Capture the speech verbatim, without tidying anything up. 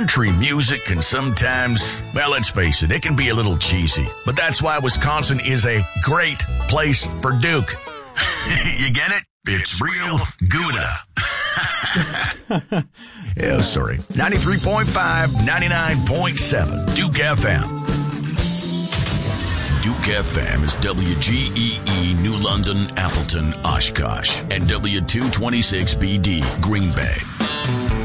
Country music can sometimes, well, let's face it, it can be a little cheesy. But that's why Wisconsin is a great place for Duke. You get it? It's real Gouda. Oh, sorry. ninety-three point five, ninety-nine point seven, Duke F M. Duke F M is W G E E, New London, Appleton, Oshkosh, and W two twenty-six B D, Green Bay.